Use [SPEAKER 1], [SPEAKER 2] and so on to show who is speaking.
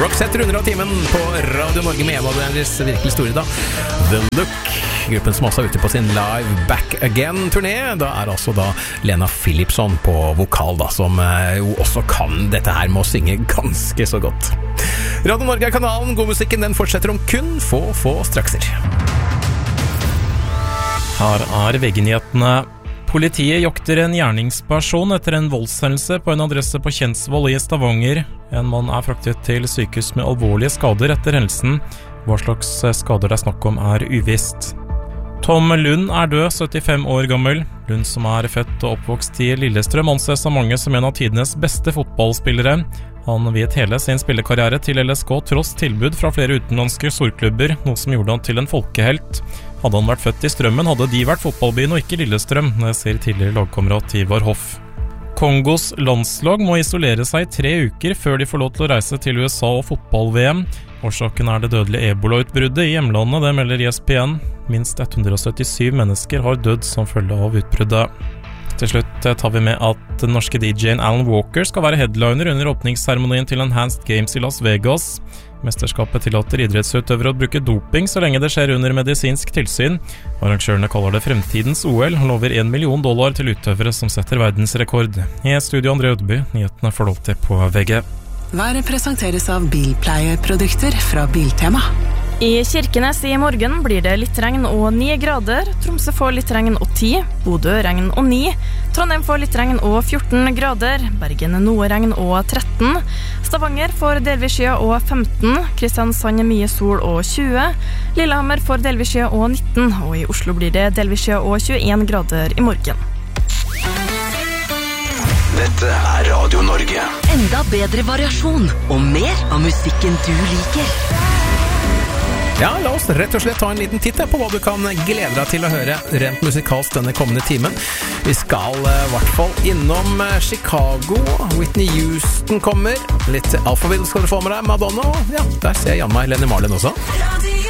[SPEAKER 1] Roxette runder av timen på Radio Norge med en av deres virkelig store da, The Look. Gruppen som også er ute på sin Live Back Again-turné. Da altså da Lena Philipsson på vokal da, som jo også kan dette her med å synge ganske så godt. Radio Norge er kanalen, god musikken den fortsetter om kun få strakser.
[SPEAKER 2] Her VG-nyhetene. Politiet jakter en gjerningsperson etter en voldshendelse på en adresse på Kjensvoll i Stavanger. En mann er fraktet til sykehus med alvorlige skader etter hendelsen. Hva slags skader det er snakk om er uvisst. Tom Lund er død, 75 år gammel. Lund, som er født og oppvokst i Lillestrøm, anses av mange som en av tidenes beste fotballspillere. Han viet hele sin spillekarriere til LSK tross tilbud fra flere utenlandske storklubber, noe som gjorde han til en folkehelt. Hadde han vært født i Strømmen, hadde de vært fotballbyen og ikke Lillestrøm, sier tidligere lagkamerat Ivar Hoff. Kongos landslag må isolere seg 3 uker før de får lov til å reise til USA og fotball-VM. Årsaken er det dødelige Ebola-utbruddet i hjemlandet, det melder ESPN. Minst 177 mennesker har dødd som følge av utbruddet. Til slutt tar vi med at den norske DJ-en Alan Walker skal være headliner under åpningsseremonien til Enhanced Games i Las Vegas. Mesterskapet tillater idrettsutøvere å bruke doping så lenge det skjer under medisinsk tilsyn. Arrangørene kaller det fremtidens OL og lover $1 million til utøvere som setter verdensrekord. I studio André Ødeby, nyhetene får lov til på VG.
[SPEAKER 3] Været presenteres av bilpleieprodukter fra Biltema.
[SPEAKER 4] I Kirkenes i morgen blir det litt regn og 9 grader. Tromsø får litt regn og 10. Bodø regn og 9. Trondheim får litt regn og 14 grader. Bergen noe regn og 13. Stavanger får delvis skya og 15. Kristiansand mye sol og 20. Lillehammer får delvis skya og 19. Og i Oslo blir det delvis skya og 21 grader i morgen.
[SPEAKER 5] Dette er Radio Norge.
[SPEAKER 6] Enda bedre variasjon og mer av musikken du liker.
[SPEAKER 1] Ja, la oss rett og slett ta en liten titt på hva du kan glede deg til å høre rent musikalsk denne kommende timen. Vi skal I hvert fall innom Chicago, Whitney Houston kommer, litt Alphaville skal du få med deg, Madonna, og ja, der ser jeg Jan meg Lenny Marlin også.